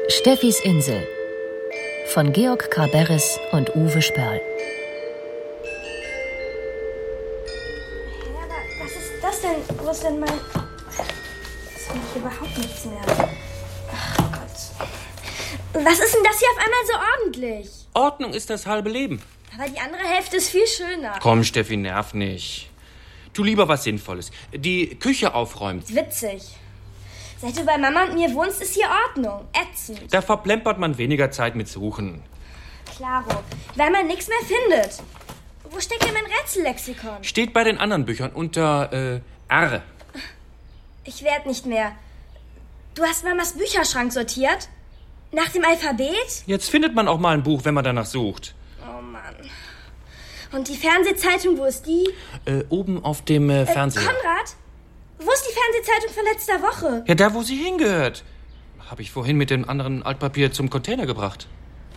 Steffis Insel von Georg K. Beres und Uwe Sperl. Was ist das denn? Wo ist denn mein... Jetzt finde ich überhaupt nichts mehr. Ach Gott. Was ist denn das hier auf einmal so ordentlich? Ordnung ist das halbe Leben. Aber die andere Hälfte ist viel schöner. Komm, Steffi, nerv nicht. Tu lieber was Sinnvolles. Die Küche aufräumen. Witzig. Seit du bei Mama und mir wohnst, ist hier Ordnung. Ätzend. Da verplempert man weniger Zeit mit Suchen. Klaro, weil man nichts mehr findet. Wo steckt denn mein Rätsellexikon? Steht bei den anderen Büchern unter R. Ich werd nicht mehr. Du hast Mamas Bücherschrank sortiert? Nach dem Alphabet? Jetzt findet man auch mal ein Buch, wenn man danach sucht. Oh Mann. Und die Fernsehzeitung, wo ist die? Oben auf dem Fernseher. Konrad? Wo ist die Fernsehzeitung von letzter Woche? Ja, da, wo sie hingehört. Habe ich vorhin mit dem anderen Altpapier zum Container gebracht.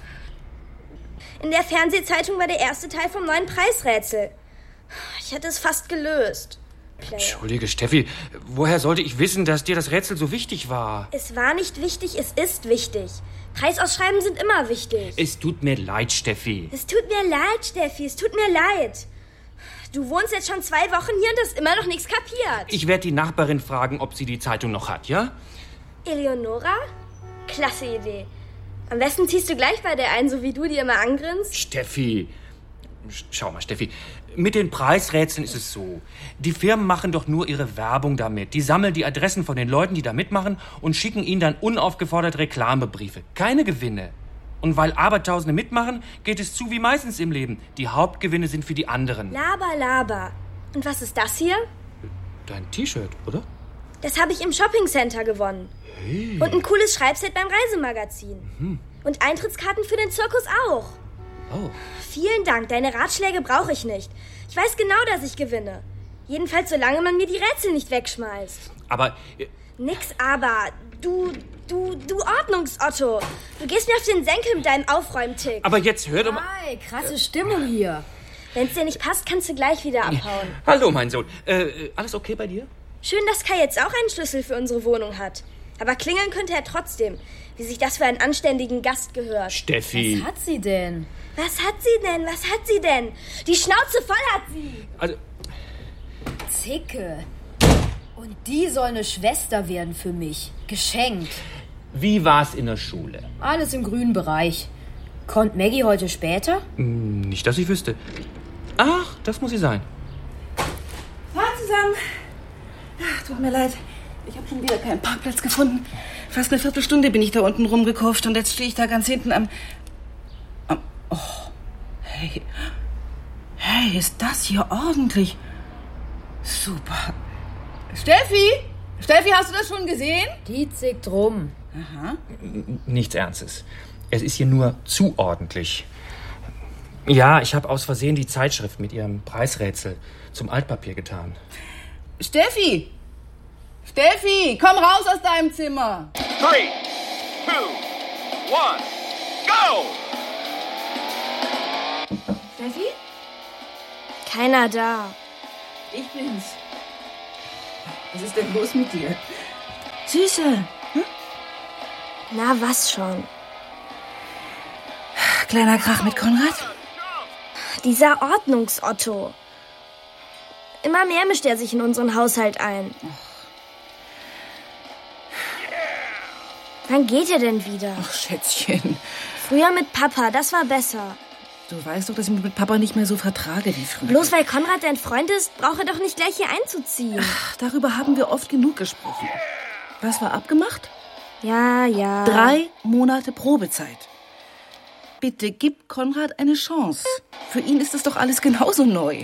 In der Fernsehzeitung war der erste Teil vom neuen Preisrätsel. Ich hätte es fast gelöst. Player. Entschuldige, Steffi. Woher sollte ich wissen, dass dir das Rätsel so wichtig war? Es war nicht wichtig, es ist wichtig. Preisausschreiben sind immer wichtig. Es tut mir leid, Steffi. Es tut mir leid, Steffi, es tut mir leid. Du wohnst jetzt schon 2 Wochen hier und hast immer noch nichts kapiert. Ich werde die Nachbarin fragen, ob sie die Zeitung noch hat, ja? Eleonora? Klasse Idee. Am besten ziehst du gleich bei der ein, so wie du die immer angrinst. Steffi. Schau mal, Steffi. Mit den Preisrätseln ist es so. Die Firmen machen doch nur ihre Werbung damit. Die sammeln die Adressen von den Leuten, die da mitmachen und schicken ihnen dann unaufgefordert Reklamebriefe. Keine Gewinne. Und weil Abertausende mitmachen, geht es zu wie meistens im Leben. Die Hauptgewinne sind für die anderen. Laber, laber. Und was ist das hier? Dein T-Shirt, oder? Das habe ich im Shoppingcenter gewonnen. Hey. Und ein cooles Schreibset beim Reisemagazin. Und Eintrittskarten für den Zirkus auch. Oh. Vielen Dank, deine Ratschläge brauche ich nicht. Ich weiß genau, dass ich gewinne. Jedenfalls, solange man mir die Rätsel nicht wegschmeißt. Aber... Nix aber. Du Ordnungsotto. Du gehst mir auf den Senkel mit deinem Aufräumtick. Aber jetzt hör doch mal... Hi, krasse Stimmung hier. Wenn's dir nicht passt, kannst du gleich wieder abhauen. Hallo, mein Sohn. Alles okay bei dir? Schön, dass Kai jetzt auch einen Schlüssel für unsere Wohnung hat. Aber klingeln könnte er trotzdem. Wie sich das für einen anständigen Gast gehört. Steffi. Was hat sie denn? Was hat sie denn? Die Schnauze voll hat sie. Also... Zicke. Und die soll eine Schwester werden für mich. Geschenkt. Wie war's in der Schule? Alles im grünen Bereich. Kommt Maggie heute später? Nicht, dass ich wüsste. Ach, das muss sie sein. Hallo zusammen. Ach, tut mir leid. Ich habe schon wieder keinen Parkplatz gefunden. Fast eine Viertelstunde bin ich da unten rumgekurvt und jetzt stehe ich da ganz hinten am... Oh, hey. Hey, ist das hier ordentlich? Super. Steffi, hast du das schon gesehen? Die zickt rum. Aha. Nichts Ernstes. Es ist hier nur zu ordentlich. Ja, ich habe aus Versehen die Zeitschrift mit ihrem Preisrätsel zum Altpapier getan. Steffi, komm raus aus deinem Zimmer. 3, 2, 1, go! Steffi? Keiner da. Ich bin's. Was ist denn los mit dir? Süße. Na, was schon? Kleiner Krach mit Konrad? Dieser Ordnungsotto. Immer mehr mischt er sich in unseren Haushalt ein. Wann geht er denn wieder? Ach, Schätzchen. Früher mit Papa, das war besser. Du weißt doch, dass ich mich mit Papa nicht mehr so vertrage wie früher. Bloß weil Konrad dein Freund ist, braucht er doch nicht gleich hier einzuziehen. Ach, darüber haben wir oft genug gesprochen. Was war abgemacht? Ja. 3 Monate Probezeit. Bitte gib Konrad eine Chance. Für ihn ist das doch alles genauso neu.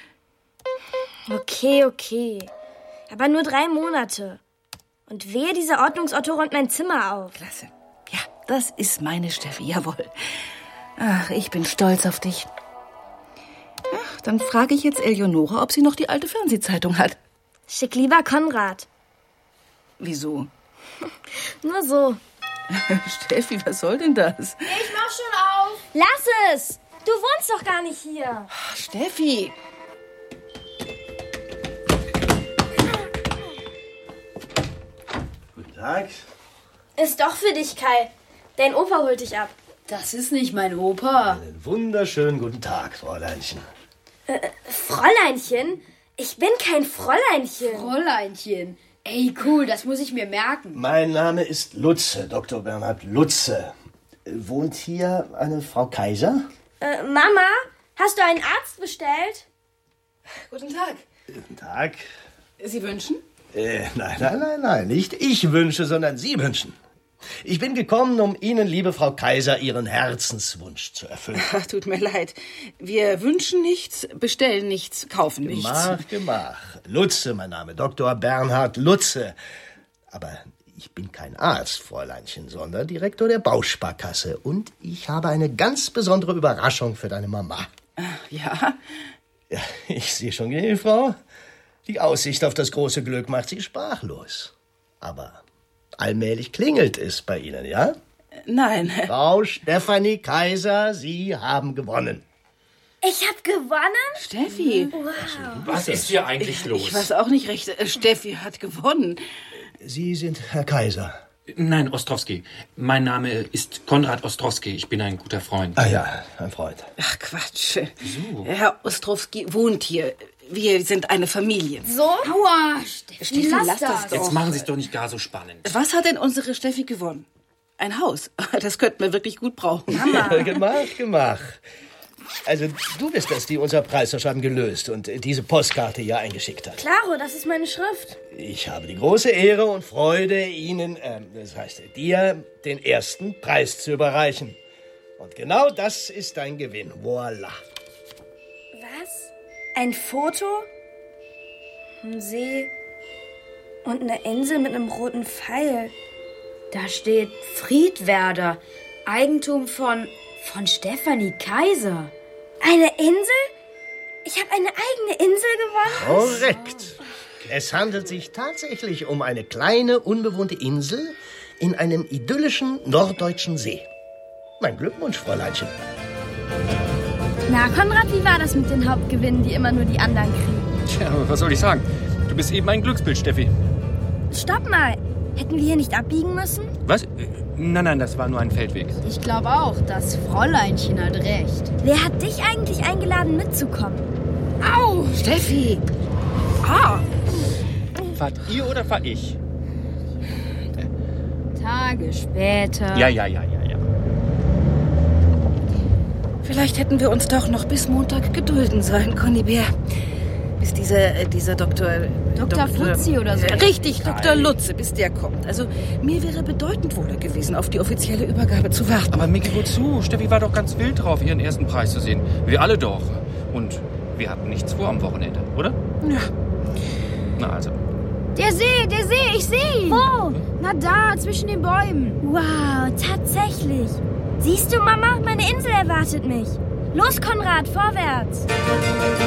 Okay. Aber nur 3 Monate. Und wehe, dieser Ordnungsotto räumt mein Zimmer auf. Klasse. Ja, das ist meine Steffi, jawohl. Ach, ich bin stolz auf dich. Ach, dann frage ich jetzt Eleonora, ob sie noch die alte Fernsehzeitung hat. Schick lieber Konrad. Wieso? Nur so. Steffi, was soll denn das? Ich mach schon auf. Lass es. Du wohnst doch gar nicht hier. Ach, Steffi. Guten Tag. Ist doch für dich, Kai. Dein Opa holt dich ab. Das ist nicht mein Opa. Einen wunderschönen guten Tag, Fräuleinchen. Fräuleinchen? Ich bin kein Fräuleinchen. Fräuleinchen. Ey, cool, das muss ich mir merken. Mein Name ist Lutze, Dr. Bernhard Lutze. Wohnt hier eine Frau Kaiser? Mama, hast du einen Arzt bestellt? Guten Tag. Guten Tag. Sie wünschen? Nein, nicht ich wünsche, sondern Sie wünschen. Ich bin gekommen, um Ihnen, liebe Frau Kaiser, Ihren Herzenswunsch zu erfüllen. Ach, tut mir leid. Wir wünschen nichts, bestellen nichts, kaufen nichts. Gemach. Lutze, mein Name, Dr. Bernhard Lutze. Aber ich bin kein Arzt, Fräuleinchen, sondern Direktor der Bausparkasse. Und ich habe eine ganz besondere Überraschung für deine Mama. Ja? Ja, ich sehe schon, Frau. Die Aussicht auf das große Glück macht sie sprachlos. Aber allmählich klingelt es bei Ihnen, ja? Nein. Frau Stefanie Kaiser, Sie haben gewonnen. Ich habe gewonnen? Steffi. Wow. Was ist hier eigentlich los? Ich weiß auch nicht recht. Steffi hat gewonnen. Sie sind Herr Kaiser. Nein, Ostrowski. Mein Name ist Konrad Ostrowski. Ich bin ein guter Freund. Ah ja, ein Freund. Ach, Quatsch. So. Herr Ostrowski wohnt hier. Wir sind eine Familie. So? Aua, Steffi, lass das doch. Jetzt machen Sie es doch nicht gar so spannend. Was hat denn unsere Steffi gewonnen? Ein Haus. Das könnten wir wirklich gut brauchen. Gemach. Also, du bist das, die unser Preisverschreiben gelöst und diese Postkarte hier eingeschickt hat. Klaro, das ist meine Schrift. Ich habe die große Ehre und Freude, Ihnen, das heißt dir, den ersten Preis zu überreichen. Und genau das ist dein Gewinn. Voila. Was? Ein Foto? Ein See und eine Insel mit einem roten Pfeil. Da steht Friedwerder, Eigentum von Stefanie Kaiser. Eine Insel? Ich habe eine eigene Insel gewonnen? Korrekt. Es handelt sich tatsächlich um eine kleine, unbewohnte Insel in einem idyllischen norddeutschen See. Mein Glückwunsch, Fräuleinchen. Na, Konrad, wie war das mit den Hauptgewinnen, die immer nur die anderen kriegen? Tja, was soll ich sagen? Du bist eben ein Glücksbild, Steffi. Stopp mal. Hätten wir hier nicht abbiegen müssen? Was? Nein, das war nur ein Feldweg. Ich glaube auch, das Fräuleinchen hat recht. Wer hat dich eigentlich eingeladen, mitzukommen? Au! Steffi! Ah! Fahrt ihr oder fahr ich? Tage später. Ja. Vielleicht hätten wir uns doch noch bis Montag gedulden sollen, Conny Bär. Bis dieser Dr. Fuzzi oder so. Richtig, Dr. Lutze, bis der kommt. Also, mir wäre bedeutend wohler gewesen, auf die offizielle Übergabe zu warten. Aber Miki, wozu? Steffi war doch ganz wild drauf, ihren ersten Preis zu sehen. Wir alle doch. Und wir hatten nichts vor am Wochenende, oder? Ja. Na also. Der See, ich sehe ihn. Wo? Na da, zwischen den Bäumen. Wow, tatsächlich. Siehst du, Mama, meine Insel erwartet mich. Los, Konrad, vorwärts.